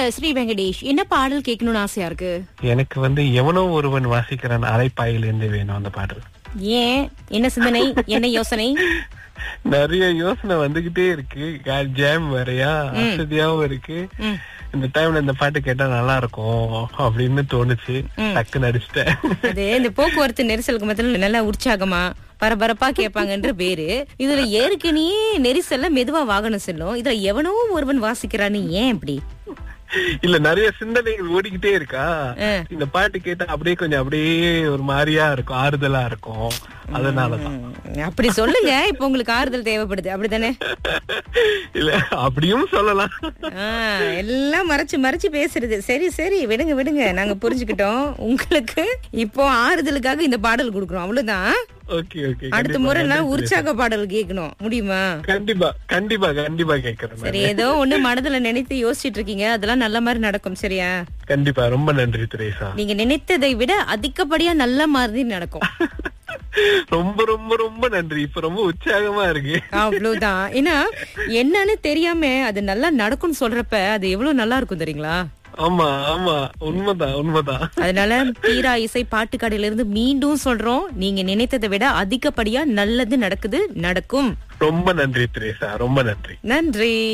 ஸ்ரீ வெங்கடேஷ், என்ன பாடல் கேட்கணும்னு ஆசையா இருக்கு? எனக்கு எவனோ ஒருவன் வாசிக்கிறான் அரைப்பாயில் இருந்து வேணும் அந்த பாடல். ஏன், என்ன சிந்தனை, என்ன யோசனை? நிறைய யோசனை வந்துகிட்டே இருக்கு. ஜாம் வேறையா, வசதியாவும் இருக்கு. இந்த டைம்ல இந்த பாட்டு கேட்டா நல்லா இருக்கும் அப்படின்னு தோணுச்சு. டக்குன்னு அடிச்சிட்டேன். அது இந்த போக்குவரத்து நெரிசலுக்கு மத்தியில நல்லா உற்சாகமா பரபரப்பா கேட்பாங்கன்ற பேரு. இதுல ஏற்கனவே நெரிசல்ல மெதுவா வாகனம் செல்லும், இதுல எவனோ ஒருவன் வாசிக்கிறான்னு ஏன் இப்படி? இல்ல, நிறைய சிந்தனைகள் ஓடிக்கிட்டே இருக்கா. இந்த பாட்டு கேட்டா அப்படியே ஒரு மாதிரியா இருக்கும், ஆறுதலா இருக்கும். அதனாலதான் அப்படி சொல்லுங்க. இப்ப உங்களுக்கு ஆறுதல் தேவைப்படுது, அப்படித்தானே? இல்ல, அப்படியும் சொல்லலாம். எல்லாம் மறைச்சு பேசுறது. சரி சரி, விடுங்க, நாங்க புரிஞ்சுக்கிட்டோம். உங்களுக்கு இப்போ ஆறுதலுக்காக இந்த பாடல் கொடுக்குறோம், அவ்வளவுதான். அடுத்த முறை நான் உற்சாக பாடல் கேட்கணும், முடியுமா? கண்டிப்பா கேட்கறேன். சரி, ஏதோ ஒண்ணு மனதுல நினைத்து யோசிச்சுட்டு இருக்கீங்க, அதெல்லாம் நல்ல மாதிரி நடக்கும், சரியா? கண்டிப்பா. ரொம்ப நன்றி திரேசா. நீங்க நினைத்ததை விட அதிகப்படியா நல்ல மாதிரி நடக்கும். ரொம்ப ரொம்ப ரொம்ப நன்றி. இப்ப ரொம்ப உற்சாகமா இருக்கு. அவ்வளவுதான். ஏன்னா என்னன்னு தெரியாம அது நல்லா நடக்கும்னு சொல்றப்ப அது எவ்வளவு நல்லா இருக்கும் தெரியுங்களா? ஆமா, உண்மைதான். அதனால தீரா இசை பாட்டு கடையில இருந்து மீண்டும் சொல்றோம், நீங்க நினைத்ததை விட அதிகப்படியா நல்லது நடக்கும். ரொம்ப நன்றி திரேசா, ரொம்ப நன்றி.